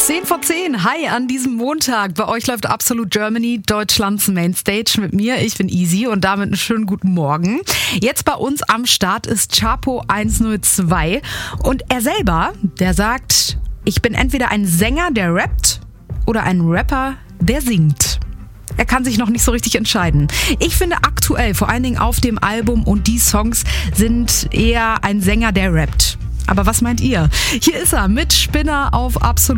10 vor 10. Hi an diesem Montag. Bei euch läuft Absolute Germany, Deutschlands Mainstage mit mir. Ich bin Easy und damit einen schönen guten Morgen. Jetzt bei uns am Start ist Chapo 102 und er selber, der sagt, ich bin entweder ein Sänger, der rappt oder ein Rapper, der singt. Er kann sich noch nicht so richtig entscheiden. Ich finde aktuell, vor allen Dingen auf dem Album und die Songs, sind eher ein Sänger, der rappt. Aber was meint ihr? Hier ist er mit Spinner auf Absolut.